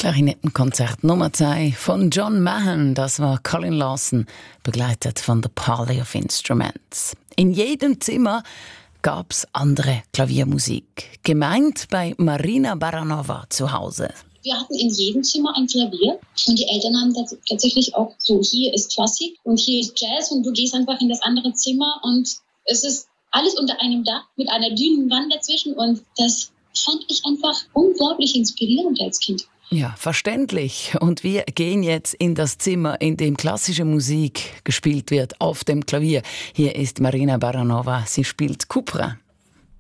Klarinettenkonzert Nummer 2 von John Mahan, das war Colin Lawson, begleitet von The Parley of Instruments. In jedem Zimmer gab's andere Klaviermusik, gemeint bei Marina Baranova zu Hause. Wir hatten in jedem Zimmer ein Klavier und die Eltern haben tatsächlich auch so, hier ist Klassik und hier ist Jazz und du gehst einfach in das andere Zimmer und es ist alles unter einem Dach mit einer dünnen Wand dazwischen und das fand ich einfach unglaublich inspirierend als Kind. Ja, verständlich. Und wir gehen jetzt in das Zimmer, in dem klassische Musik gespielt wird, auf dem Klavier. Hier ist Marina Baranova, sie spielt Kupra.